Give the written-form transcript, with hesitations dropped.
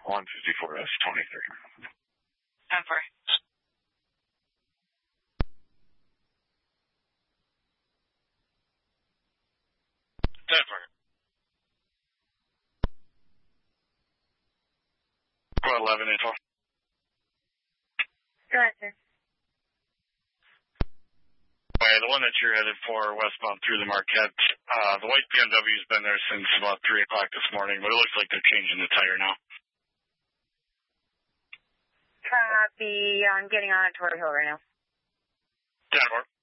154S23. 10-4. Go 11 info. Go ahead, sir. Okay, the one that you're headed for westbound through the Marquette, the white BMW's been there since about 3 o'clock this morning, but it looks like they're changing the tire now. Copy. I'm getting on at Torrey Hill right now. 10-4.